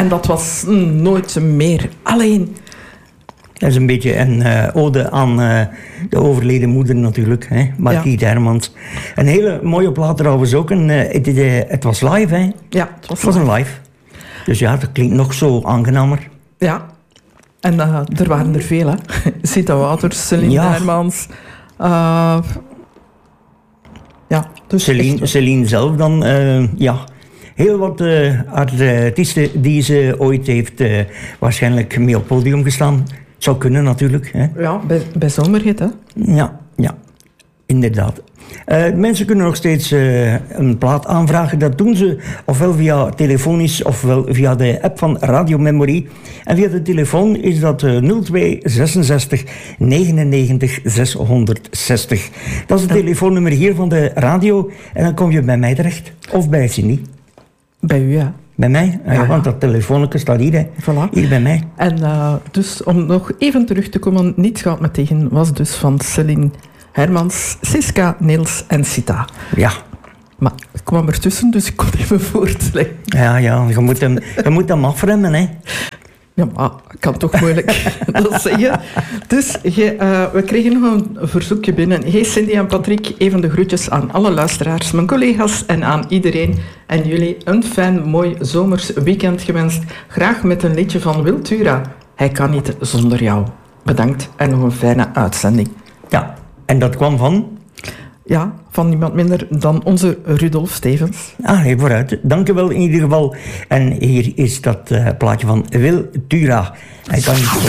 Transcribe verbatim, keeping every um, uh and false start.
En dat was mm, nooit meer alleen. Dat is een beetje een uh, ode aan uh, de overleden moeder natuurlijk, hè? Margriet ja. Hermans. Een hele mooie plaat trouwens ook. En, uh, het, uh, het was live, hè? Ja, het was, het was een live. Dus ja, dat klinkt nog zo aangenamer. Ja, en uh, er waren er veel, hè. Zita Wouters, Celine ja. Hermans. Uh, ja, dus Celine, Celine zelf dan, uh, ja... Heel wat uh, artiesten die ze ooit heeft uh, waarschijnlijk mee op het podium gestaan. Het zou kunnen natuurlijk. Hè. Ja, bij, bij Zomerhit, hè? Ja, ja, inderdaad. Uh, mensen kunnen nog steeds uh, een plaat aanvragen. Dat doen ze ofwel via telefonisch ofwel via de app van Radio Memory. En via de telefoon is dat uh, nul twee zesenzestig negenennegentig zeshonderdzestig. Dat is het telefoonnummer hier van de radio. En dan kom je bij mij terecht. Of bij Cindy. Bij u, ja. Bij mij? Ja, ja. Want dat telefoonnetje staat hier, hè. Voilà. Hier bij mij. En uh, dus, om nog even terug te komen, Niets gaat me tegen, was dus van Celine Hermans, Siska, Niels en Sita. Ja. Maar ik kwam ertussen, dus ik kon even voortleggen. Ja, ja, je moet hem, je moet hem afremmen, hè. Ja, maar ik kan toch moeilijk dat zeggen. Dus je, uh, we kregen nog een verzoekje binnen. Hey Cindy en Patrick, even de groetjes aan alle luisteraars, mijn collega's en aan iedereen. En jullie een fijn, mooi zomers weekend gewenst. Graag met een liedje van Wiltura. Hij kan niet zonder jou. Bedankt en nog een fijne uitzending. Ja, en dat kwam van? Ja, van niemand minder dan onze Rudolf Stevens. Ah, nee, vooruit. Dank u wel in ieder geval. En hier is dat uh, plaatje van Wiltura. Hij kan niet